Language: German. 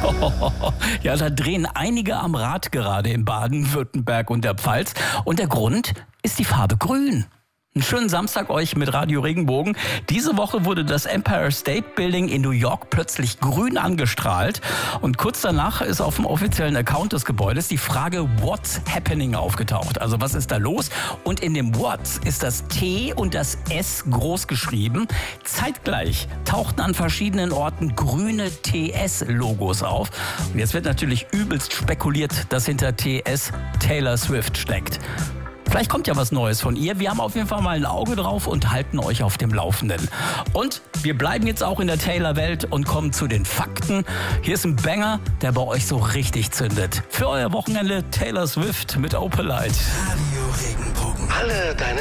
Ja, da drehen einige am Rad gerade in Baden-Württemberg und der Pfalz. Und der Grund ist die Farbe Grün. Einen schönen Samstag euch mit Radio Regenbogen. Diese Woche wurde das Empire State Building in New York plötzlich grün angestrahlt. Und kurz danach ist auf dem offiziellen Account des Gebäudes die Frage What's happening aufgetaucht. Also was ist da los? Und in dem What's ist das T und das S groß geschrieben. Zeitgleich tauchten an verschiedenen Orten grüne TS-Logos auf. Und jetzt wird natürlich übelst spekuliert, dass hinter TS Taylor Swift steckt. Vielleicht kommt ja was Neues von ihr. Wir haben auf jeden Fall mal ein Auge drauf und halten euch auf dem Laufenden. Und wir bleiben jetzt auch in der Taylor-Welt und kommen zu den Fakten. Hier ist ein Banger, der bei euch so richtig zündet. Für euer Wochenende Taylor Swift mit Opalite. Radio Regenbogen. Alle deine